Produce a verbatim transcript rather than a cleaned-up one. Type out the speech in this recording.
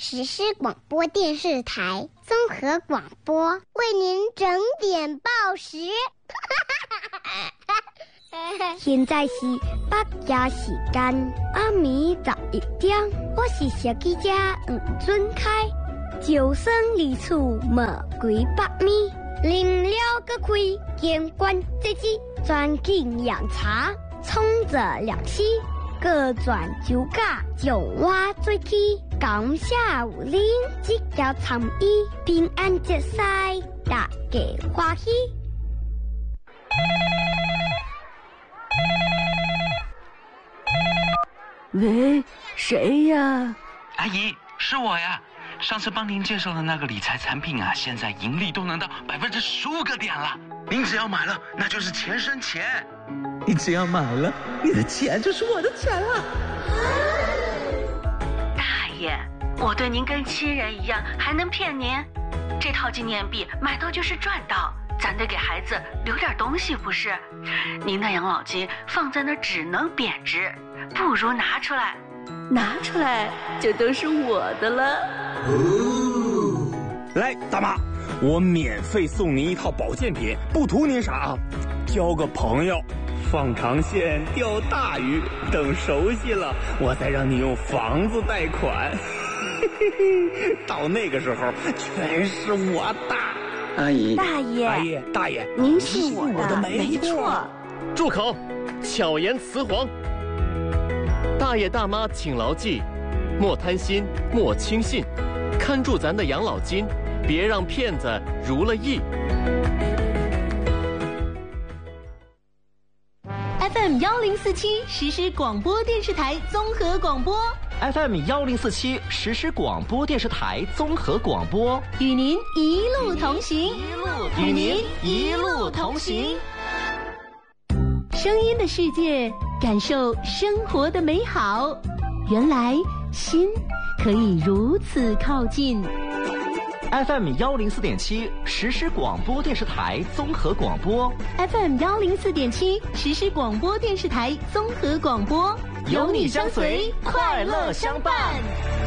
实施广播电视台综合广播，为您整点报时。现在是北京时间暗暝十一点，我是小记者黄俊凯。就算离厝无几百米，临了个开，监管自己，专进养茶，冲着两栖，各转九价，将我最起，感谢有您即条参与，平安节赛，大家欢喜。 喂，谁呀？ 阿姨，是我呀。上次帮您介绍的那个理财产品啊，现在盈利都能到百分之十五个点了。您只要买了，那就是钱生钱。 你只要买了，你的钱就是我的钱了。 大爷，我对您跟亲人一样，还能骗您？这套纪念币买到就是赚到，咱得给孩子留点东西，不是？您的养老金放在那儿只能贬值，不如拿出来。 拿出来就都是我的了。 哦，来，大妈，我免费送您一套保健品，不图您啥啊，交个朋友，放长线钓大鱼，等熟悉了，我再让你用房子贷款。到那个时候，全是我的。 阿姨， 大爷， 阿姨，大爷， 您是我的， 我的没错。 住口！巧言辞黄。大爷大妈请牢记，莫贪心，莫轻信，看住咱的养老金，别让骗子如了意。 F M 幺零四七实施广播电视台综合广播。 F M 幺零四七实施广播电视台综合广播， 与您一路同行， 与您一路同行。 声音的世界，感受生活的美好。原来心可以如此靠近。 F M 幺零四点七实施广播电视台综合广播。 F M 幺零四点七实施广播电视台综合广播， 有你相随，快乐相伴。